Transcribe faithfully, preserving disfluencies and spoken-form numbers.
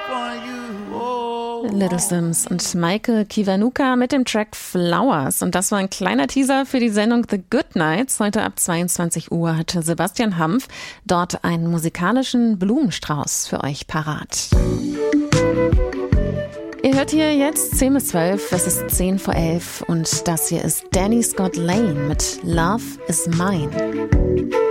Little Sims und Michael Kiwanuka mit dem Track Flowers. Und das war ein kleiner Teaser für die Sendung The Good Nights. Heute ab zweiundzwanzig Uhr hatte Sebastian Hampf dort einen musikalischen Blumenstrauß für euch parat. Ihr hört hier jetzt zehn bis zwölf, es ist zehn vor elf und das hier ist Danny Scott Lane mit Love is Mine.